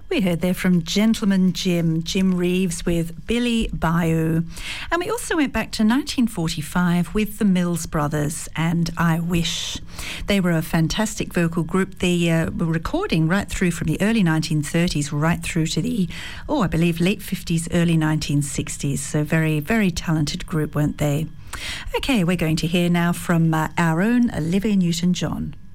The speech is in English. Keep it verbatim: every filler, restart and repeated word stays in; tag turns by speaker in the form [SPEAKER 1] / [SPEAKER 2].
[SPEAKER 1] We heard there from Gentleman Jim, Jim Reeves with Billy Bayou. And we also went back to nineteen forty-five with the Mills Brothers and I Wish. They were a fantastic vocal group. They uh, were recording right through from the early nineteen thirties right through to the, oh, I believe late fifties, early nineteen sixties. So very, very talented group, weren't they? Okay, we're going to hear now from uh, our own Olivia Newton-John.